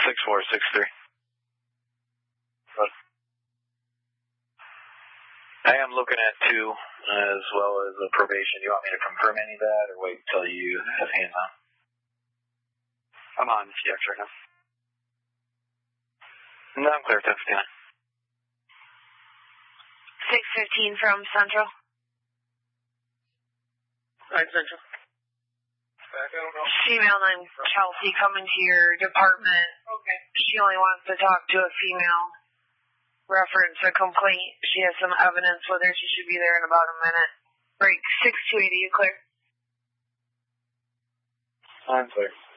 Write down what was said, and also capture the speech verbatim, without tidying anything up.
six four six three. What? I am looking at two, as well as a probation. You want me to confirm any of that, or wait until you have hands on? I'm on C X right now. No, I'm clear, ten fifty-nine. six fifteen from Central. Alright, Central. Back, I don't know. Female named Chelsea coming to your department. Okay. She only wants to talk to a female. Reference a complaint. She has some evidence with her. She should be there in about a minute. Break six two eighty, you clear? I'm clear.